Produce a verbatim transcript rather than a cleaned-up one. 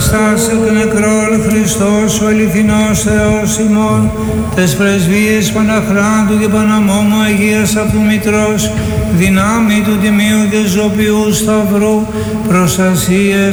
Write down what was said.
Αναστάς εκ νεκρών Χριστός ο αληθινός Θεός ημών, τες πρεσβείες Παναχράντου και Παναμόμου Αγίας Αυτού Μητρός, δυνάμει του Τιμίου και Ζωπιού Σταυρού, προστασίες